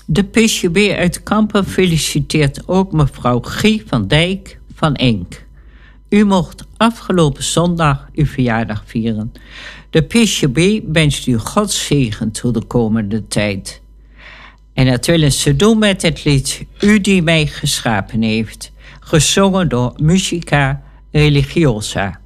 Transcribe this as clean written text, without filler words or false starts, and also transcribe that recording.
De PCB uit Kampen feliciteert ook mevrouw Guy van Dijk van Enk. U mocht afgelopen zondag uw verjaardag vieren. De PCB wenst u Gods zegen toe de komende tijd. En dat willen ze doen met het lied U die mij geschapen heeft, gezongen door Musica Religiosa.